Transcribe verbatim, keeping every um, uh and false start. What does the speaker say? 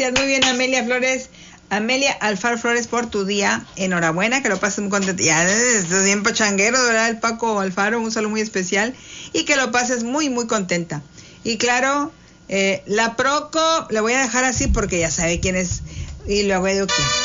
gracias. Muy bien, Amelia Flores. Amelia Alfaro Flores, por tu día. Enhorabuena, que lo pases muy contento. Ya, estás bien pachanguero, de verdad, el Paco Alfaro, un saludo muy especial. Y que lo pases muy, muy contenta. Y claro, eh, la Proco, le voy a dejar así porque ya sabe quién es. Y luego digo que...